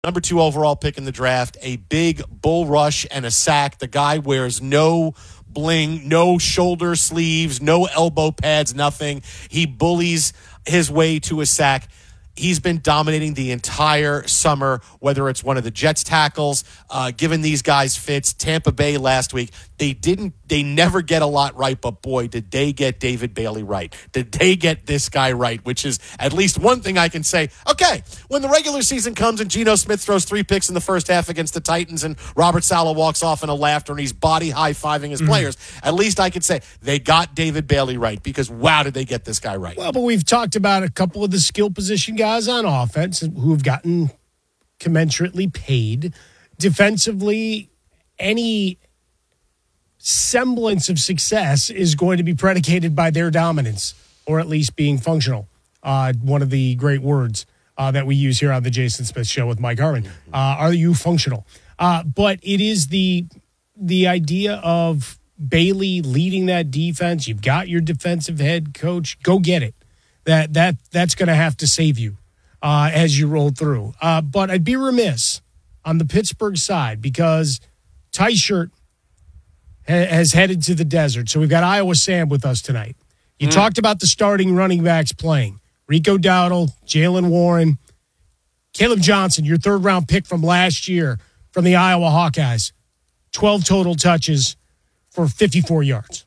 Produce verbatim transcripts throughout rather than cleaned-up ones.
Number two overall pick in the draft, a big bull rush and a sack. The guy wears no bling, no shoulder sleeves, no elbow pads, nothing. He bullies his way to a sack. He's been dominating the entire summer, whether it's one of the Jets tackles, uh, giving these guys fits. Tampa Bay last week, they didn't, they never get a lot right, but boy, did they get David Bailey right. Did they get this guy right, which is at least one thing I can say. Okay, when the regular season comes and Geno Smith throws three picks in the first half against the Titans and Robert Saleh walks off in a laughter and he's body high-fiving his mm-hmm. players, at least I could say they got David Bailey right because, wow, did they get this guy right. Well, but we've talked about a couple of the skill position guys on offense who have gotten commensurately paid. Defensively, any semblance of success is going to be predicated by their dominance, or at least being functional. Uh, one of the great words uh, that we use here on the Jason Smith Show with Mike Harmon. Uh, are you functional? Uh, but it is the the idea of Bailey leading that defense. You've got your defensive head coach. Go get it. That that that's going to have to save you uh, as you roll through. Uh, but I'd be remiss on the Pittsburgh side because Teichert ha- has headed to the desert. So we've got Iowa Sam with us tonight. You mm. talked about the starting running backs playing. Rico Dowdle, Jalen Warren, Caleb Johnson, your third-round pick from last year from the Iowa Hawkeyes. twelve total touches for fifty-four yards.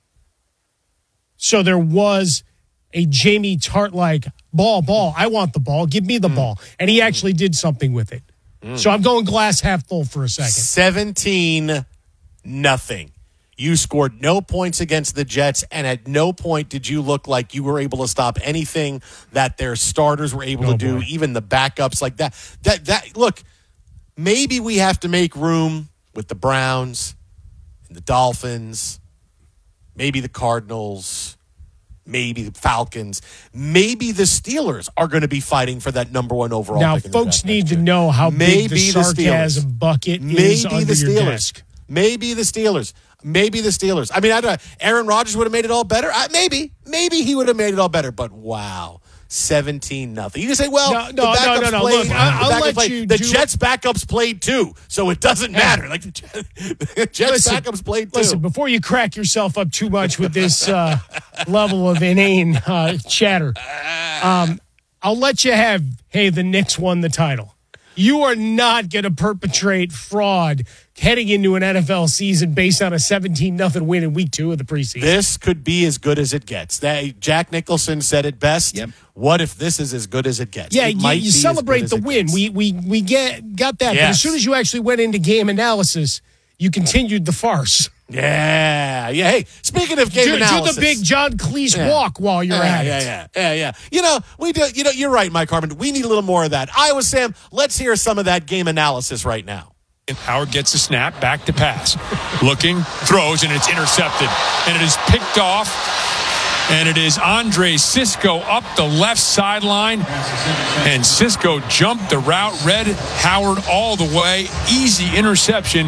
So there was a Jamie Tart-like ball, ball. I want the ball. Give me the mm. ball. And he actually did something with it. Mm. So I'm going glass half full for a second. seventeen nothing. You scored no points against the Jets, and at no point did you look like you were able to stop anything that their starters were able oh, to do, boy. Even the backups like that. That that look, maybe we have to make room with the Browns and the Dolphins, maybe the Cardinals, maybe the Falcons, maybe the Steelers are going to be fighting for that number one overall now, pick. Now, folks need to know how maybe big the sarcasm the bucket maybe is under the your Steelers. desk. Maybe the Steelers. Maybe the Steelers. I mean, I don't know. Aaron Rodgers would have made it all better. I, maybe. Maybe he would have made it all better. But wow. seventeen nothing. You can say, well, no, the no, backups no, no, no. played. Look, I'll, the I'll let played. you The do Jets' backups played too, so it doesn't matter. Like the Jets' listen, backups played too. Listen, before you crack yourself up too much with this uh, level of inane uh, chatter, um, I'll let you have, hey, the Knicks won the title. You are not going to perpetrate fraud heading into an N F L season based on a seventeen nothing win in week two of the preseason. This could be as good as it gets. That, Jack Nicholson said it best. Yep. What if this is as good as it gets? Yeah, it you, you celebrate the win. Gets. We we we get got that. Yes. But as soon as you actually went into game analysis, you continued the farce. Yeah, yeah. Hey, speaking of game do, analysis, do the big John Cleese yeah. walk while you're yeah, at yeah, it. Yeah, yeah, yeah, yeah. You know, we do. You know, you're right, Mike Harmon. We need a little more of that. Iowa Sam, let's hear some of that game analysis right now. Howard gets a snap, back to pass. Looking, throws, and it's intercepted. And it is picked off. And it is Andre Cisco up the left sideline. And Cisco jumped the route, read Howard all the way. Easy interception.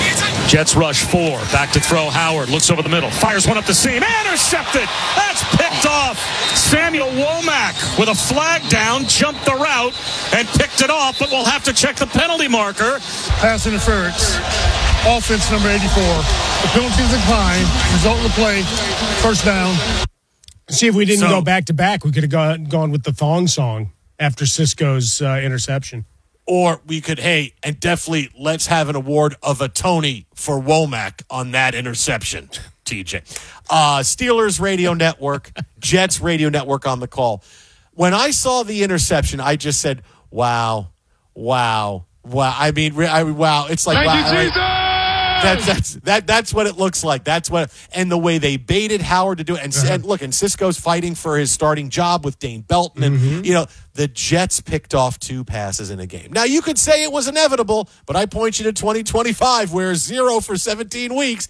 Jets rush four. Back to throw. Howard looks over the middle. Fires one up the seam. Intercepted. That's picked off. Samuel Womack with a flag down. Jumped the route and picked it off. But we'll have to check the penalty marker. Pass interference. Offense number eighty-four. The penalty is declined. Result of the play. First down. See, if we didn't so, go back to back, we could have gone, gone with the thong song after Cisco's uh, interception. Or we could, hey, and definitely let's have an award of a Tony for Womack on that interception, T J. Uh, Steelers Radio Network, Jets Radio Network on the call. When I saw the interception, I just said, wow, wow, wow. I mean, I, wow. It's like, Thank wow. you, Jesus! That's that's that that's what it looks like. That's what, and the way they baited Howard to do it. And, uh-huh. and look, and Cisco's fighting for his starting job with Dane Belton, and mm-hmm. you know the Jets picked off two passes in a game. Now you could say it was inevitable, but I point you to twenty twenty-five, where zero for seventeen weeks,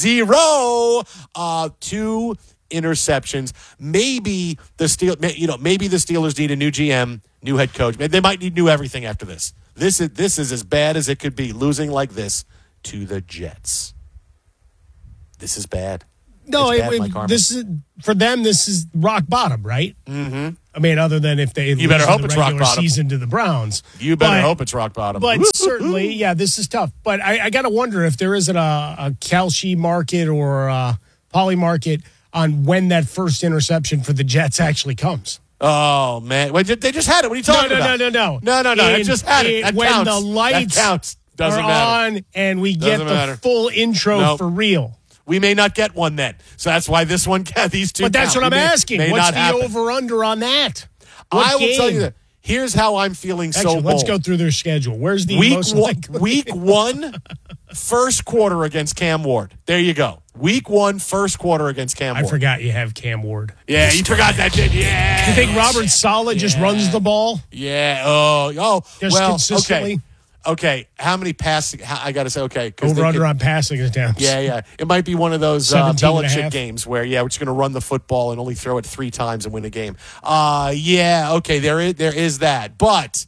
zero, uh, two interceptions. Maybe the Steel, you know, maybe the Steelers need a new G M, new head coach. They might need new everything after this. This is this is as bad as it could be, losing like this to the Jets. This is bad. No, bad, it, it, this is for them. This is rock bottom, right? Mm-hmm. I mean, other than if they You better lose in hope the it's rock regular bottom. season to the Browns. You better But- hope it's rock bottom. But certainly, yeah, this is tough. But I, I got to wonder if there isn't a, a Kalshi market or a poly market on when that first interception for the Jets actually comes. Oh, man. Wait, they just had it. What are you talking no, no, about? no, no, No, no, no. In- They just had it. in- That when counts. the lights that counts. Doesn't are matter. on and we get Doesn't the matter. full intro Nope. for real. We may not get one then. So that's why this one, these two But that's count. what We I'm may- asking. may What's not the happen. over-under on that? What I will game? tell you that. Here's how I'm feeling Actually, so let's bold. go through their schedule. Where's the Week most one, likely? week one, first quarter against Cam Ward. There you go. Week one, first quarter against Cam I Ward. forgot you have Cam Ward. Yeah, you forgot that, did you? Yeah. You think Robert Saleh just runs the ball? Yeah. Oh, oh. Just well, consistently? okay. Okay. How many passing? How, I got to say, okay. 'cause Over they under could- on passing attempts. Yeah, yeah. It might be one of those uh, seventeen and a Belichick half. games where, yeah, we're just going to run the football and only throw it three times and win a game. Uh, yeah, okay, there is, there is that. But,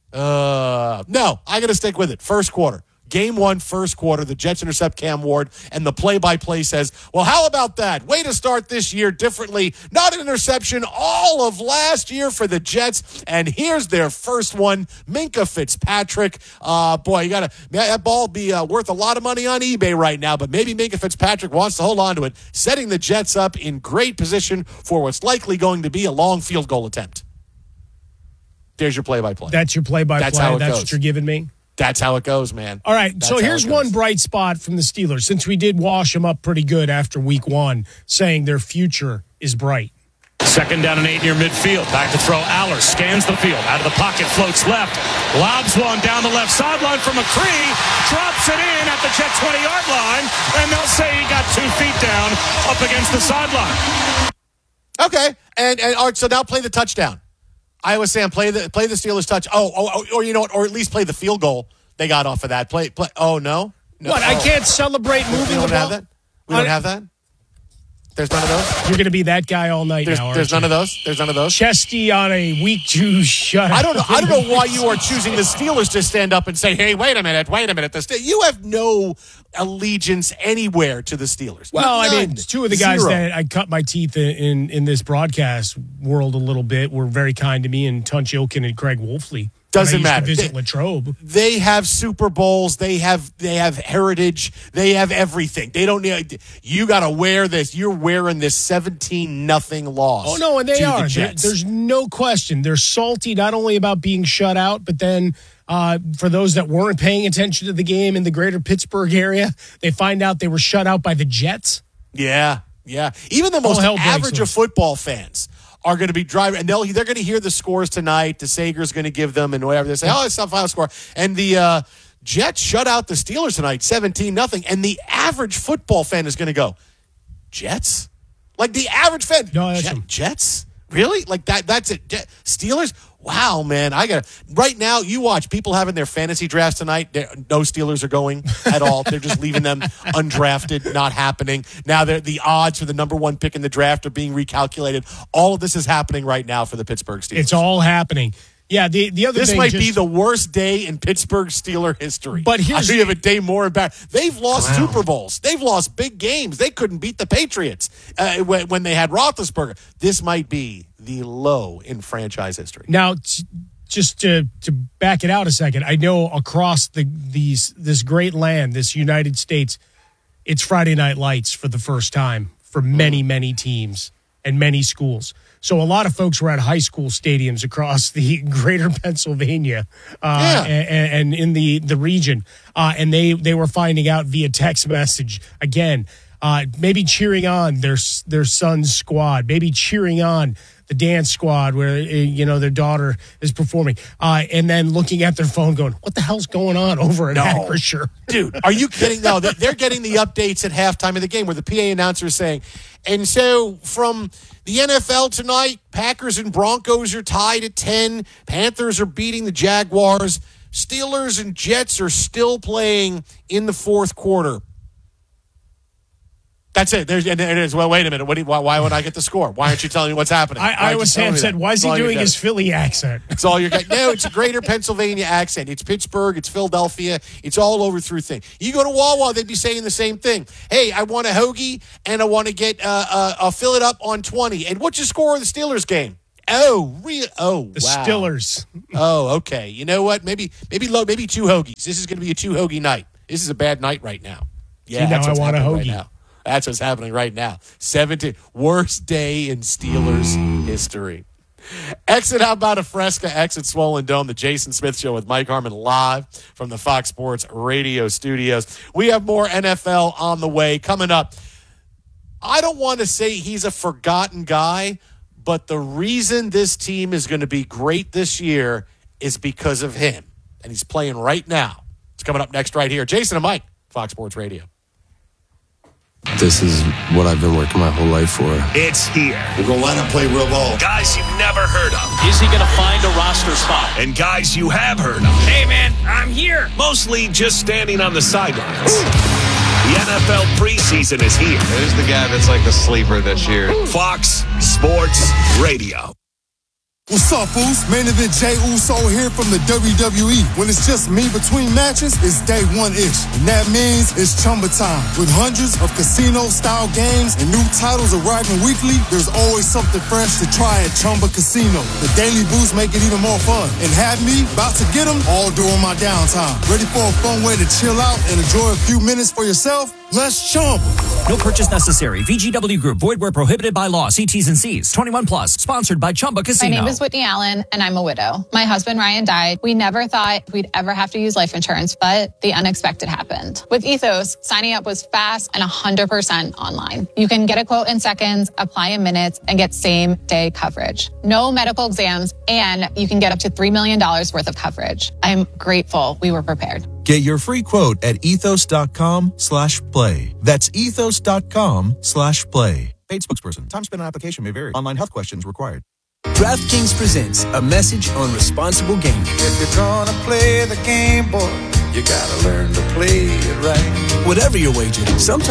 uh, no, I got to stick with it. First quarter. Game one, first quarter, the Jets intercept Cam Ward, and the play-by-play says, well, how about that? Way to start this year differently. Not an interception all of last year for the Jets, and here's their first one, Minkah Fitzpatrick. Uh, boy, you got to that ball be uh, worth a lot of money on eBay right now, but maybe Minkah Fitzpatrick wants to hold on to it, setting the Jets up in great position for what's likely going to be a long field goal attempt. There's your play-by-play. That's your play-by-play. That's how it That's goes. what you're giving me? That's how it goes, man. All right, That's so how here's it goes. one bright spot from the Steelers, since we did wash them up pretty good after week one, saying their future is bright. Second down and eight near midfield. Back to throw. Aller scans the field. Out of the pocket, floats left. Lobs one down the left sideline for McCree. Drops it in at the Jet twenty-yard line. And they'll say he got two feet down up against the sideline. Okay, and and all right, so now play the touchdown. Iowa Sam, play the play the Steelers touch. Oh, oh, oh, or you know what? Or at least play the field goal they got off of that. Play, play. Oh no, no. What, oh. I can't celebrate We moving don't the have ball? that. We don't I- have that. There's none of those. You're going to be that guy all night There's, now, there's aren't none you? of those. There's none of those. Chesty on a week two shut. I don't know. I don't know why you are choosing the Steelers to stand up and say, "Hey, wait a minute, wait a minute." The Ste- you have no allegiance anywhere to the Steelers. Well, I mean, None. two of the guys Zero. that I cut my teeth in, in in this broadcast world a little bit were very kind to me, and Tunch Ilkin and Craig Wolfley. Doesn't when I matter. used to visit They- Latrobe. They have Super Bowls. They have they have heritage. They have everything. They don't need. You got to wear this. You're wearing this seventeen nothing loss. Oh no, and they to are. The There- Jets. there's no question. They're salty not only about being shut out, but then uh, for those that weren't paying attention to the game in the greater Pittsburgh area, they find out they were shut out by the Jets. Yeah, yeah. Even the most hell breaks average of loose. football fans are going to be driving, and they'll they're going to hear the scores tonight. The Sager's going to give them, and whatever they say. Oh, it's not final score. And the uh, Jets shut out the Steelers tonight, seventeen nothing. And the average football fan is going to go, Jets? Like the average fan, No, that's Jet- them. Jets? Really? Like that? That's it. Jet- Steelers? Wow, man! I got right now. You watch people having their fantasy drafts tonight. They're- No Steelers are going at all. They're just leaving them undrafted, not happening. Now they're the odds for the number one pick in the draft are being recalculated. All of this is happening right now for the Pittsburgh Steelers. It's all happening. Yeah, the the other This thing might just, be the worst day in Pittsburgh Steeler history. But here's- I think of a day more embarrassing. They've lost Super Bowls. They've lost big games. They couldn't beat the Patriots uh, when, when they had Roethlisberger. This might be the low in franchise history. Now, t- just to to back it out a second, I know across the these this great land, this United States, it's Friday Night Lights for the first time for many many teams and many schools. So a lot of folks were at high school stadiums across the greater Pennsylvania uh, Yeah. and, and in the the region, uh, and they they were finding out via text message again. Uh, maybe cheering on their their son's squad, maybe cheering on the dance squad where uh, you know their daughter is performing, uh, and then looking at their phone, going, "What the hell's going on over at No. Acrisure?" Dude, are you kidding? No, they're they're getting the updates at halftime of the game where the P A announcer is saying, and so from the N F L tonight, Packers and Broncos are tied at ten. Panthers are beating the Jaguars. Steelers and Jets are still playing in the fourth quarter. That's it. There's, and it is. Well, wait a minute. What do you, why, why would I get the score? Why aren't you telling me what's happening? I, Why aren't you Iowa telling Sam me said, that? "Why is That's he all you're doing his getting. Philly accent?" It's all you're getting. No, it's a greater Pennsylvania accent. It's Pittsburgh. It's Philadelphia. It's all over through thing. You go to Wawa, they'd be saying the same thing. Hey, I want a hoagie and I want to get uh, uh, uh, fill it up on twenty. And what's your score of the Steelers game? Oh, real. Oh, The wow. Stillers. Oh, okay. You know what? Maybe, maybe low. Maybe two hoagies. This is going to be a two hoagie night. This is a bad night right now. Yeah, See, that's now what's I want a happening hoagie. right now. That's what's happening right now. seventeen worst day in Steelers history. Exit, how about a Fresca? Exit Swollen Dome, the Jason Smith Show with Mike Harmon live from the Fox Sports Radio studios. We have more N F L on the way coming up. I don't want to say he's a forgotten guy, but the reason this team is going to be great this year is because of him. And he's playing right now. It's coming up next right here. Jason and Mike, Fox Sports Radio. This is what I've been working my whole life for. It's here. We're going to line up, play real ball. Guys you've never heard of. Is he going to find a roster spot? And guys you have heard of. Hey, man, I'm here. Mostly just standing on the sidelines. The N F L preseason is here. There's the guy that's like the sleeper this year. Fox Sports Radio. What's up, fools? Main event Jey Uso here from the W W E. When it's just me between matches, it's day one-ish. And that means it's Chumba time. With hundreds of casino-style games and new titles arriving weekly, there's always something fresh to try at Chumba Casino. The daily boosts make it even more fun. And have me about to get them all during my downtime. Ready for a fun way to chill out and enjoy a few minutes for yourself? Let's Chumba. No purchase necessary. V G W Group. Void where prohibited by law. See T's and C's. twenty-one plus. Sponsored by Chumba Casino. My name is Whitney Allen, and I'm a widow. My husband, Ryan, died. We never thought we'd ever have to use life insurance, but the unexpected happened. With Ethos, signing up was fast and one hundred percent online. You can get a quote in seconds, apply in minutes, and get same-day coverage. No medical exams, and you can get up to three million dollars worth of coverage. I'm grateful we were prepared. Get your free quote at ethos.com slash play. That's ethos.com slash play. Paid spokesperson. Time spent on application may vary. Online health questions required. DraftKings presents a message on responsible gaming. If you're gonna play the game, boy, you gotta learn to play it right. Whatever your wager, sometimes